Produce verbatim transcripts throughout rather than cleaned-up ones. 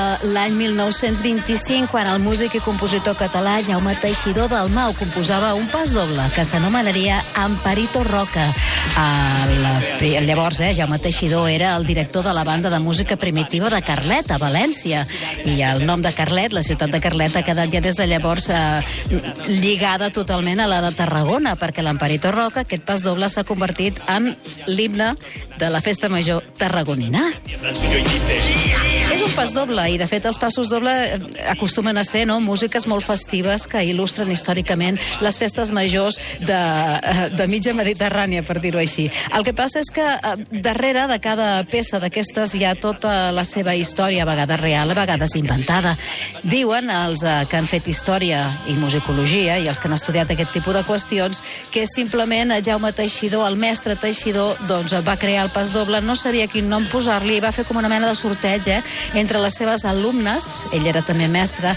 l'any mil nou-cents vint-i-cinc, quan el músic i compositor català Jaume Teixidor Dalmau composava un pas doble que s'anomenaria Amparito Roca. El, llavors, eh, Jaume Teixidor era el director de la banda de música primitiva de Carlet, a València. I el nom de Carlet, la ciutat de Carlet, ha quedat ja des de llavors eh, lligada totalment a la de Tarragona, perquè l'Amparito Roca, aquest pas doble, s'ha convertit en l'himne de la festa major tarragonina. És un pas doble, i de fet els passos doble acostumen a ser, no?, músiques molt festives que il·lustren històricament les festes majors de, de mitja Mediterrània, per dir-ho així. El que passa és que darrere de cada peça d'aquestes hi ha tota la seva història, a vegades real, a vegades inventada. Diuen els que han fet història i musicologia i els que han estudiat aquest tipus de qüestions que simplement Jaume Teixidor, el mestre Teixidor, doncs va crear el pas doble, no sabia quin nom posar-li i va fer com una mena de sorteig, eh, entre les seves alumnes. Ell era també mestre,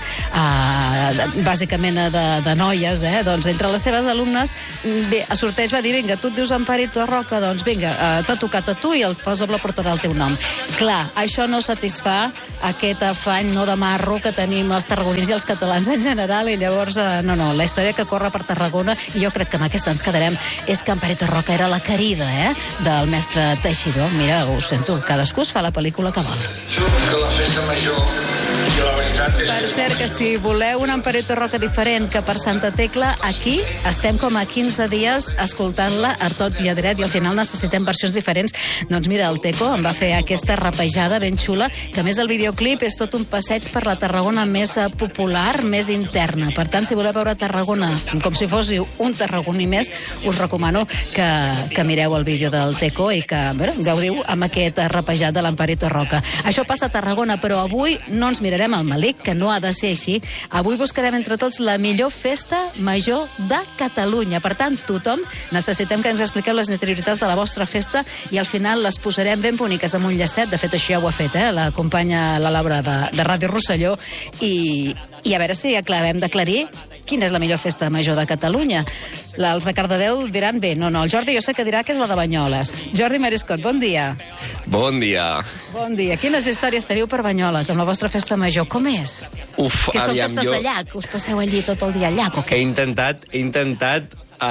eh, bàsicament de, de noies, eh, doncs entre les seves alumnes, bé, a sorteig va dir, vinga, tu et dius Amparito Roca, doncs vinga, eh, t'ha tocat a tu i el pas doble portarà el teu nom. Clar, això no satisfà aquest afany no de marro que tenim els tarragonins i els catalans en general, i llavors, eh, no, no, la història que corre per Tarragona, i jo crec que amb aquesta ens quedarem, és que Amparito Roca era la querida, eh, del mestre Teixidor. Mira, ho sento, cadascú es fa la pel·lícula que vol. Que la festa major, i la veritat és... Per cert, que si voleu un Amparito Roca diferent que per Santa Tecla, aquí estem com a quinze dies escoltant-la a tot i a dret, i al final necessitem versions diferents. Doncs mira, el Teco em va fer aquesta rapejada ben xula, que a més el videoclip és tot un passeig per la Tarragona més popular, més interna. Per tant, si voleu veure Tarragona com si fóssiu un tarragoní més, us recomano que, que mireu el vídeo del Teco i que, bé, gaudiu amb aquest rapejat de l'Amparito Roca. Això passa a Tarragona, però avui no ens mirarem al malic, que no ha de ser així. Avui buscarem entre tots la millor festa major de Catalunya. Per tant, tothom necessitem que ens expliqueu les interioritats de la vostra festa i al final les posarem ben boniques amb un llacet. De fet, això ja ho ha fet, eh? La companya, la Laura de, de Ràdio Rosselló, i, i a veure si acabem d'aclarir quina és la millor festa major de Catalunya. Els de Cardedeu diran bé. No, no, el Jordi jo sé que dirà que és la de Banyoles. Jordi Mariscot, bon dia. Bon dia. Bon dia. Quines històries teniu per Banyoles amb la vostra festa major? Com és? Uf, que són aviam, festes jo... de llac? Us passeu allí tot el dia al llac o què? He intentat, he intentat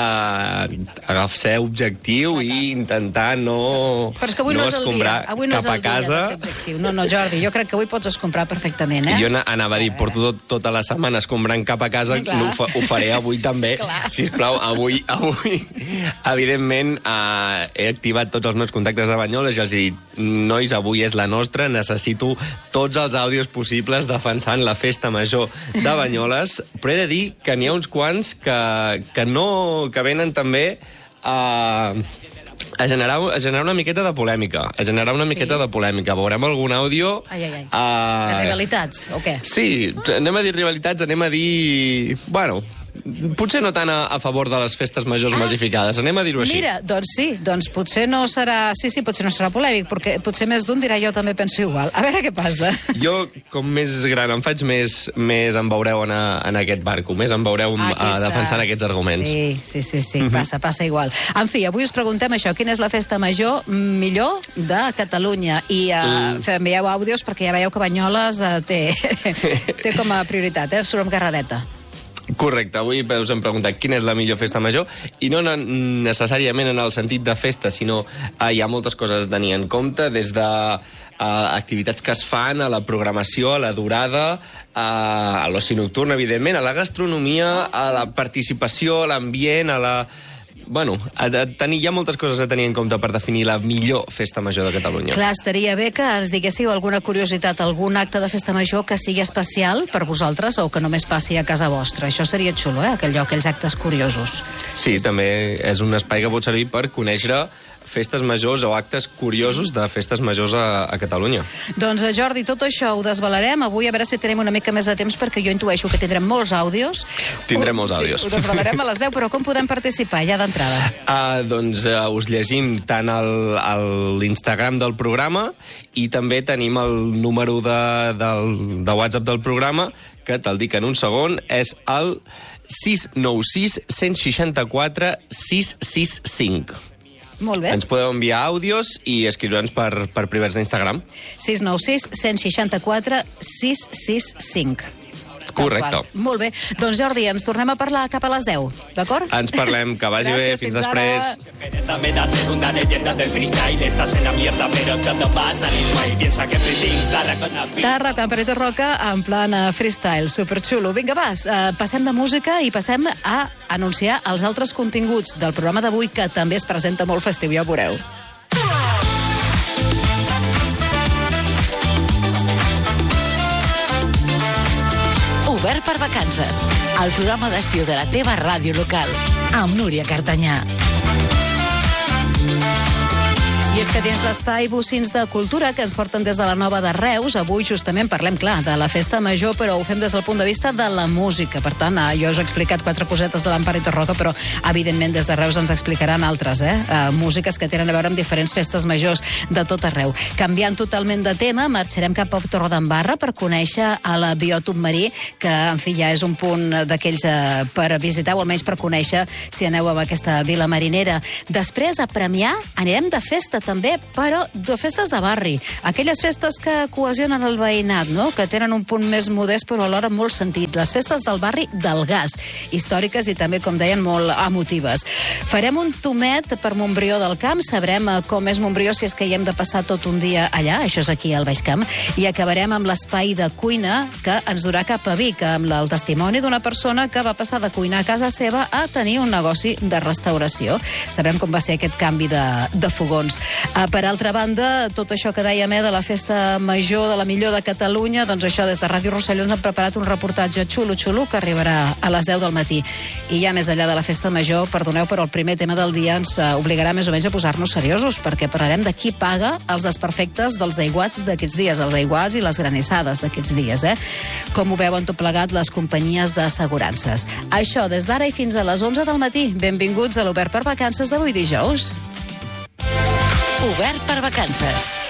uh, agafar ser objectiu i intentar no, Però és que avui no, no és el dia. escombrar Avui no cap és el a casa. dia de ser objectiu. No, no, Jordi, jo crec que avui pots escombrar perfectament, eh? Jo anava a dir, porto tot, tota la setmana escombrant cap a casa, Clar. no ho, fa, ho faré avui també. Sisplau, avui, avui evidentment, uh, he activat tots els meus contactes de Banyoles i els he dit, nois, avui és la nostra, necessito tots els àudios possibles defensant la festa major de Banyoles, però he de dir que n'hi ha uns quants que, que, no, que venen també a... A generar, a generar una miqueta de polèmica. A generar una miqueta sí. de polèmica. Veurem algun àudio... Ai, ai, ai. Uh... De rivalitats, o què? Sí, anem a dir rivalitats, anem a dir... Bueno, potser no tant a, a favor de les festes majors ah, massificades, anem a dir-ho així. Mira, doncs sí, doncs potser no serà... Sí, sí, potser no serà polèmic, perquè potser més d'un dirà jo també penso igual. A veure què passa. Jo, com més gran em faig, més, més em veureu en, a, en aquest barco, més em veureu a, defensant aquests arguments. Sí, sí, sí, sí, mm-hmm. passa, passa igual. En fi, avui us preguntem això, quina és la festa major millor de Catalunya? I uh, mm. envieu àudios perquè ja veieu que Banyoles uh, té, té com a prioritat, eh? Surt amb carrereta. Correcte, avui us hem preguntat quina és la millor festa major, i no necessàriament en el sentit de festa, sinó eh, hi ha moltes coses a tenir en compte, des de eh, activitats que es fan, a la programació, a la durada, eh, a l'oci nocturn, evidentment, a la gastronomia, a la participació, a l'ambient, a la... Bueno, a, a tenir, hi ha moltes coses a tenir en compte per definir la millor festa major de Catalunya. Clar, estaria bé que ens diguéssiu alguna curiositat, algun acte de festa major que sigui especial per vosaltres o que només passi a casa vostra. Això seria xulo, eh? Aquell lloc, aquells actes curiosos. Sí, sí, també és un espai que pot servir per conèixer festes majors o actes curiosos de festes majors a, a Catalunya. Doncs, Jordi, tot això ho desvelarem. Avui a veure si tenim una mica més de temps, perquè jo intueixo que tindrem molts àudios. Tindrem molts àudios. Sí, ho desvelarem a les deu, però com podem participar ja d'entrada? Uh, doncs uh, us llegim tant l'Instagram del programa i també tenim el número de, del, de WhatsApp del programa, que te'l dic en un segon, és el sis nou sis, u sis quatre, sis sis cinc. Molt bé. Ens podeu enviar àudios i escriure'ns per, per privats d'Instagram. sis nou sis, cent seixanta-quatre, sis sis cinc. Correcte. Molt bé. Doncs Jordi, ens tornem a parlar cap a les deu, d'acord? Ens parlem, que vagi bé, fins després. Me da ser una leyenda del freestyle. Estás en la mierda, pero todo va a salir guay. Piensa que Pretix dará con la vida. Tarra, Camperito Roca, en plan uh, freestyle, superxulo. Vinga, vas, uh, passem de música i passem a anunciar els altres continguts del programa d'avui, que també es presenta molt festiu, ja ho veureu. Obert per vacances, el programa d'estiu de la teva ràdio local, amb Núria Cartanyà. I és que dins l'espai Bocins de Cultura, que ens porten des de la Nova de Reus, avui justament parlem, clar, de la festa major, però ho fem des del punt de vista de la música. Per tant, jo us he explicat quatre cosetes de l'Amparito Roca, però evidentment des de Reus ens explicaran altres, eh? Uh, músiques que tenen a veure amb diferents festes majors de tot arreu. Canviant totalment de tema, marxarem cap a Torredembarra per conèixer a la Biòtop Marí, que, en fi, ja és un punt d'aquells uh, per visitar, o almenys per conèixer si aneu a aquesta vila marinera. Després, a Premià, anirem de festa també, però de festes de barri. Aquelles festes que cohesionen el veïnat, no? Que tenen un punt més modest, però alhora molt sentit. Les festes del barri del Gas, històriques i també, com deien, molt emotives. Farem un tomet per Montbrió del Camp, sabrem com és Montbrió si és que hi hem de passar tot un dia allà, això és aquí al Baix Camp, i acabarem amb l'espai de cuina que ens durà cap a Vic, amb el testimoni d'una persona que va passar de cuinar a casa seva a tenir un negoci de restauració. Sabrem com va ser aquest canvi de, de fogons. Uh, per altra banda, tot això que dèiem eh, de la festa major, de la millor de Catalunya, doncs això, des de Ràdio Rosselló ens han preparat un reportatge xulo-xulo que arribarà a les deu del matí. I ja més enllà de la festa major, perdoneu, però el primer tema del dia ens uh, obligarà més o menys a posar-nos seriosos, perquè parlarem de qui paga els desperfectes dels aiguats d'aquests dies, els aiguats i les granissades d'aquests dies, eh? Com ho veuen tot plegat les companyies d'assegurances. Això des d'ara i fins a les onze del matí. Benvinguts a l'Obert per Vacances d'avui dijous. Obert per vacances.